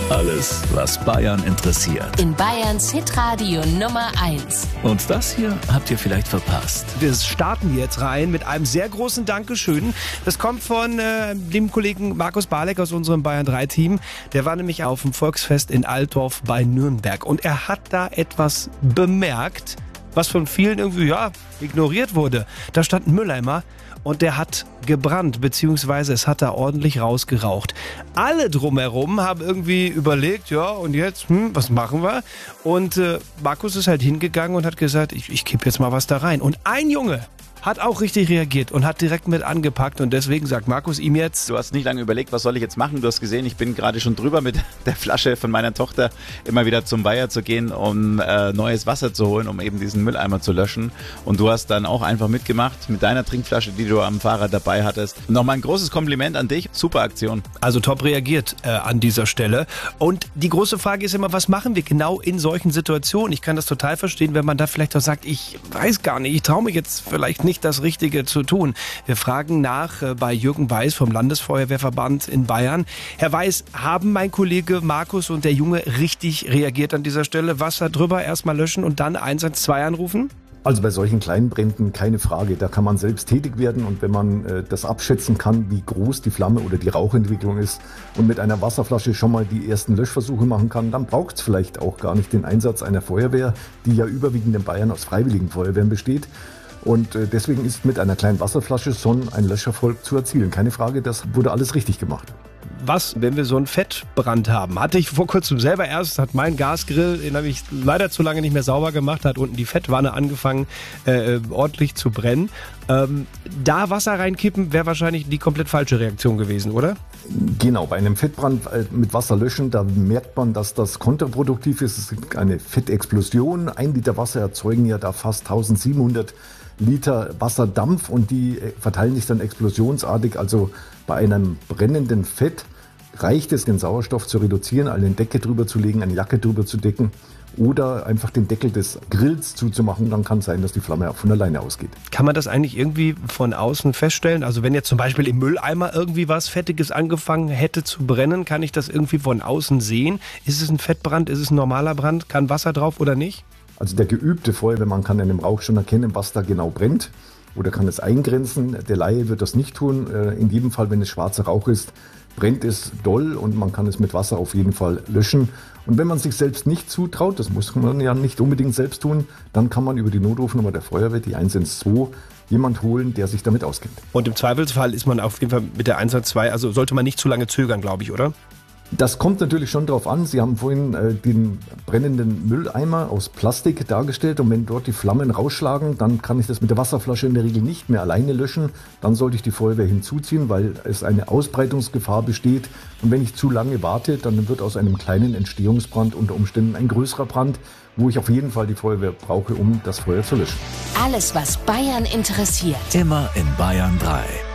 Alles, was Bayern interessiert. In Bayerns Hitradio Nummer 1. Und das hier habt ihr vielleicht verpasst. Wir starten jetzt rein mit einem sehr großen Dankeschön. Das kommt von dem Kollegen Markus Barleck aus unserem Bayern 3 Team. Der war nämlich auf dem Volksfest in Altdorf bei Nürnberg. Und er hat da etwas bemerkt, was von vielen irgendwie ignoriert wurde. Da stand ein Mülleimer und der hat gebrannt, beziehungsweise es hat da ordentlich rausgeraucht. Alle drumherum haben irgendwie überlegt, und jetzt, was machen wir? Und Markus ist halt hingegangen und hat gesagt, ich kipp jetzt mal was da rein. Und ein Junge hat auch richtig reagiert und hat direkt mit angepackt und deswegen sagt Markus ihm jetzt: Du hast nicht lange überlegt, was soll ich jetzt machen? Du hast gesehen, ich bin gerade schon drüber mit der Flasche von meiner Tochter, immer wieder zum Weiher zu gehen, um neues Wasser zu holen, um eben diesen Mülleimer zu löschen. Und du hast dann auch einfach mitgemacht mit deiner Trinkflasche, die du am Fahrrad dabei hattest. Nochmal ein großes Kompliment an dich, super Aktion. Also top reagiert an dieser Stelle. Und die große Frage ist immer, was machen wir genau in solchen Situationen? Ich kann das total verstehen, wenn man da vielleicht auch sagt, ich weiß gar nicht, ich traue mich jetzt vielleicht nicht, das Richtige zu tun. Wir fragen nach bei Jürgen Weiß vom Landesfeuerwehrverband in Bayern. Herr Weiß, haben mein Kollege Markus und der Junge richtig reagiert an dieser Stelle? Wasser drüber, erstmal löschen und dann 112 anrufen? Also bei solchen kleinen Bränden keine Frage, da kann man selbst tätig werden und wenn man das abschätzen kann, wie groß die Flamme oder die Rauchentwicklung ist und mit einer Wasserflasche schon mal die ersten Löschversuche machen kann, dann braucht es vielleicht auch gar nicht den Einsatz einer Feuerwehr, die ja überwiegend in Bayern aus freiwilligen Feuerwehren besteht. Und deswegen ist mit einer kleinen Wasserflasche schon ein Löscherfolg zu erzielen. Keine Frage, das wurde alles richtig gemacht. Was, wenn wir so einen Fettbrand haben? Hatte ich vor kurzem selber erst, hat mein Gasgrill, den habe ich leider zu lange nicht mehr sauber gemacht, hat unten die Fettwanne angefangen ordentlich zu brennen. Da Wasser reinkippen wäre wahrscheinlich die komplett falsche Reaktion gewesen, oder? Genau, bei einem Fettbrand mit Wasser löschen, da merkt man, dass das kontraproduktiv ist. Es gibt eine Fettexplosion. 1 Liter Wasser erzeugen ja da fast 1700 Liter Wasserdampf und die verteilen sich dann explosionsartig. Also bei einem brennenden Fett reicht es, den Sauerstoff zu reduzieren, eine Decke drüber zu legen, eine Jacke drüber zu decken oder einfach den Deckel des Grills zuzumachen. Dann kann es sein, dass die Flamme auch von alleine ausgeht. Kann man das eigentlich irgendwie von außen feststellen? Also wenn jetzt zum Beispiel im Mülleimer irgendwie was Fettiges angefangen hätte zu brennen, kann ich das irgendwie von außen sehen? Ist es ein Fettbrand? Ist es ein normaler Brand? Kann Wasser drauf oder nicht? Also der geübte Feuerwehrmann kann an dem Rauch schon erkennen, was da genau brennt oder kann es eingrenzen. Der Laie wird das nicht tun. In jedem Fall, wenn es schwarzer Rauch ist, brennt es doll und man kann es mit Wasser auf jeden Fall löschen. Und wenn man sich selbst nicht zutraut, das muss man ja nicht unbedingt selbst tun, dann kann man über die Notrufnummer der Feuerwehr, die 112, jemand holen, der sich damit auskennt. Und im Zweifelsfall ist man auf jeden Fall mit der 112, also sollte man nicht zu lange zögern, glaube ich, oder? Das kommt natürlich schon drauf an. Sie haben vorhin den brennenden Mülleimer aus Plastik dargestellt und wenn dort die Flammen rausschlagen, dann kann ich das mit der Wasserflasche in der Regel nicht mehr alleine löschen. Dann sollte ich die Feuerwehr hinzuziehen, weil es eine Ausbreitungsgefahr besteht. Und wenn ich zu lange warte, dann wird aus einem kleinen Entstehungsbrand unter Umständen ein größerer Brand, wo ich auf jeden Fall die Feuerwehr brauche, um das Feuer zu löschen. Alles, was Bayern interessiert. Immer in Bayern 3.